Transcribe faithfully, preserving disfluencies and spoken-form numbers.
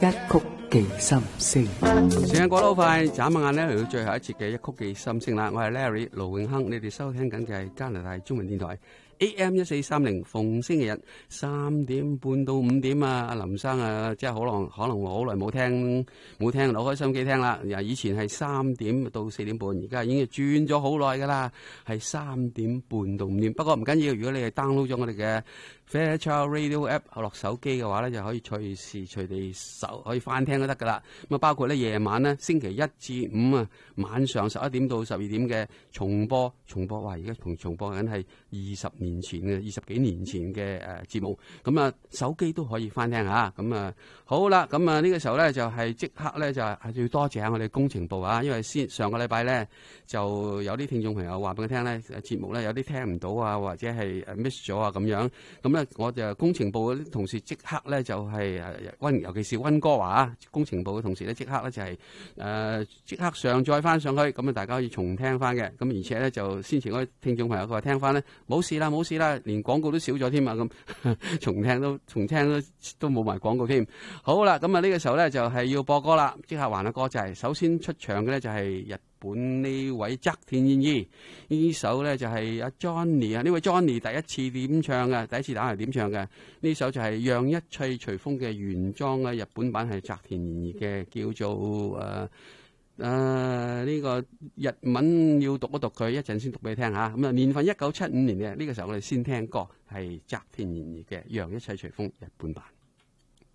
一曲寄心聲。 時間過得好快，眨下眼咧嚟到最後一節嘅一曲寄心聲啦。我係 Larry 盧永亨，你哋收聽緊嘅係加拿大中文電台 A M 一四三零，逢星期日三點半到五點啊。阿林生啊，即係可能可能我好耐冇聽冇聽攞開收音機聽啦。以前係三點到四點半，而家已經轉咗好耐噶啦，係三點半到五點。不過唔緊要，如果你係 download 咗我哋嘅 Fairchild Radio App 落手機嘅話咧，就可以隨時隨地手可以翻聽都得噶啦。咁啊，包括咧夜晚咧星期一至五啊，晚上十一點到十二點嘅重播重播。哇！而家同重播緊係二十年前嘅二十幾年前嘅誒節目。咁啊，手機都可以翻聽下。咁啊，好啦，咁啊呢個時候咧就係即刻咧就係要多謝下我哋工程部啊，因為先上個禮拜咧就有啲聽眾朋友話俾我聽咧，節目咧有啲聽唔到啊，或者係誒 miss 咗啊咁樣。咁咧我就工程部嗰啲同事即刻咧就係誒溫，尤其是溫哥華啊，工程部嘅同事咧即刻咧就係誒即刻上載翻上去，咁啊大家可以重聽翻嘅。咁而且咧就先前嗰啲聽眾朋友佢話聽翻咧冇事啦冇事啦，連廣告都少咗添啊，咁重聽都重聽都都冇埋廣告添。好啦，咁啊呢個時候咧就係要播歌啦，即刻還下歌就係首先出場嘅咧就係日本呢位側田研二，呢首咧就係阿 Johnny 啊，呢位 Johnny 第一次點唱嘅，第一次打嚟點唱嘅呢首就係讓一切隨風嘅原裝啊，日本版係側田研二嘅，叫做誒誒呢個日文要讀一讀佢，一陣先讀俾你聽下。咁啊年份一九七五年嘅，呢個時候我哋先聽歌係側田研二嘅讓一切隨風日本版。